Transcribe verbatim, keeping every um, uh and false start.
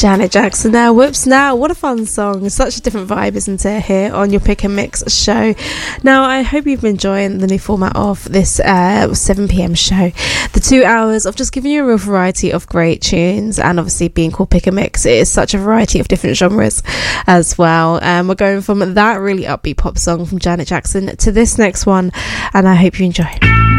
Janet Jackson there, Whoops Now. What a fun song. It's such a different vibe, isn't it, here on your Pick and Mix show. Now, I hope you've been enjoying the new format of this uh, seven p.m. show. The two hours of just giving you a real variety of great tunes, and obviously being called Pick and Mix, it is such a variety of different genres as well. Um, we're going from that really upbeat pop song from Janet Jackson to this next one, and I hope you enjoy.